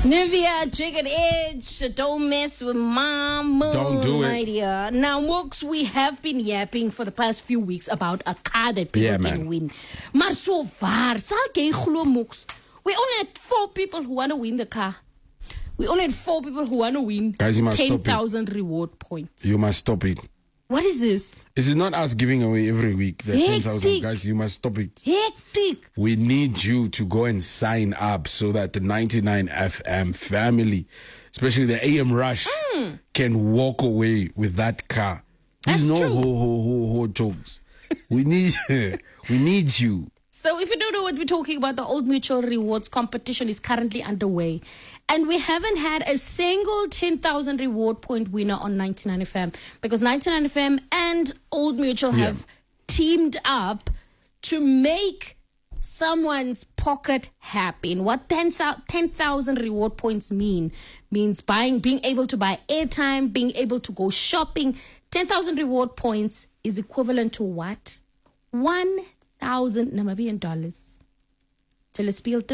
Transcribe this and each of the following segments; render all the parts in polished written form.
Nivea, Jagged Edge, don't mess with Mama. Don't do it. My dear. Now, Mooks, we have been yapping for the past few weeks about a car that people can win. Maar so far, Mooks, we only had 4 people who want to win the car. We only had 4 people who want to win 10,000 reward points. You must stop it. What is this? Is it not us giving away every week the 10,000? Guys, you must stop it. Hectic. We need you to go and sign up so that the 99 FM family, especially the AM Rush, can walk away with that car. There's no ho jokes. We need you. So if you don't know what we're talking about, the Old Mutual Rewards competition is currently underway. And we haven't had a single 10,000 reward point winner on 99 FM because 99 FM and Old Mutual have teamed up to make someone's pocket happy. And what 10,000 reward points means being able to buy airtime, being able to go shopping. 10,000 reward points is equivalent to what? 1,000 Namibian dollars. Bro.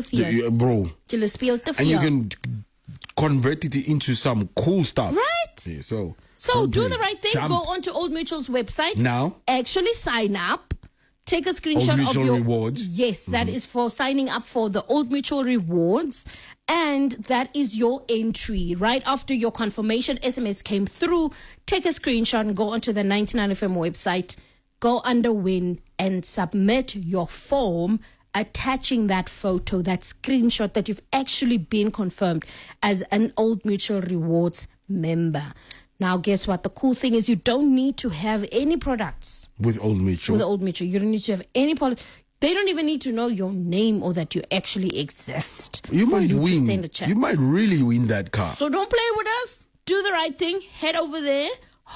And you can convert it into some cool stuff. Right? Yeah, so do the right thing. Go onto Old Mutual's website. Now. Actually sign up. Take a screenshot Old Mutual of your rewards. Yes, that is for signing up for the Old Mutual Rewards. And that is your entry. Right after your confirmation SMS came through, take a screenshot and go onto the 99FM website. Go under win and submit your form attaching that photo, that screenshot that you've actually been confirmed as an Old Mutual Rewards member. Now, guess what? The cool thing is you don't need to have any products. With Old Mutual? With Old Mutual. You don't need to have any products. They don't even need to know your name or that you actually exist. You might win. To stand a chance. You might really win that car. So don't play with us. Do the right thing. Head over there.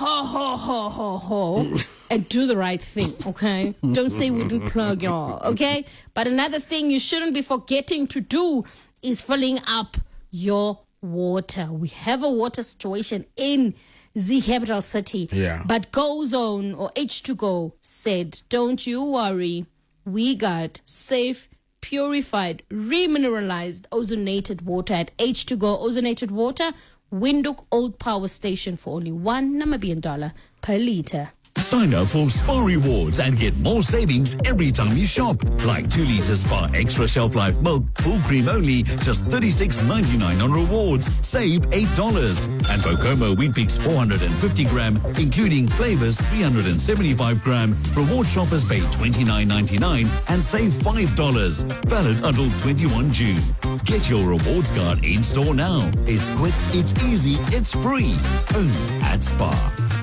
And do the right thing, okay? Don't say we didn't plug y'all, okay? But another thing you shouldn't be forgetting to do is filling up your water. We have a water situation in the capital city. Yeah. But GoZone or H2Go said, don't you worry. We got safe, purified, remineralized, ozonated water at H2Go. Ozonated water, Windhoek Old Power Station for only $1 Namibian per litre. Sign up for Spar Rewards and get more savings every time you shop. Like 2 litre Spar Extra Shelf Life Milk, full cream only, just $36.99 on rewards. Save $8. And Bocomo Wheat Bix 450 gram, including flavors 375 gram. Reward shoppers pay $29.99 and save $5. Valid until 21 June. Get your rewards card in store now. It's quick, it's easy, it's free. Only at Spar.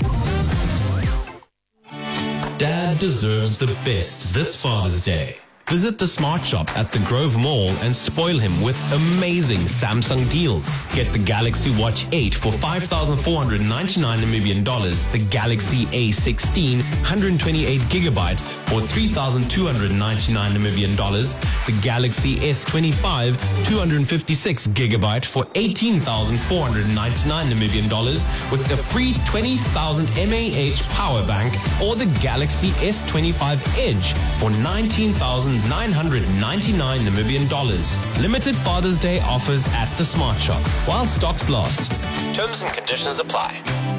Dad deserves the best this Father's Day. Visit the Smart Shop at the Grove Mall and spoil him with amazing Samsung deals. Get the Galaxy Watch 8 for 5,499 Namibian dollars, the Galaxy A16 128 gigabyte for 3,299 Namibian dollars, the Galaxy S25 256 gigabyte for 18,499 Namibian dollars with the free 20,000 mAh power bank, or the Galaxy S25 Edge for 19,999 Namibian dollars. Limited Father's Day offers at the Smart Shop while stocks last. Terms and conditions apply.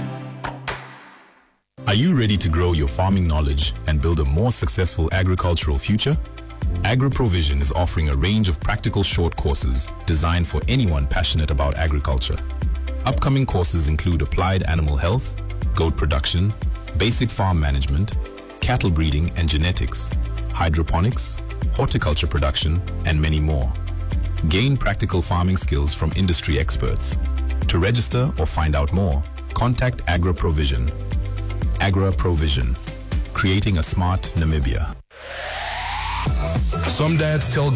Are you ready to grow your farming knowledge and build a more successful agricultural future? AgroProvision is offering a range of practical short courses designed for anyone passionate about agriculture. Upcoming courses include applied animal health, goat production, basic farm management, cattle breeding and genetics, hydroponics, horticulture production, and many more. Gain practical farming skills from industry experts. To register or find out more, contact AgroProvision. AgroProvision, creating a smart Namibia. Some dads tell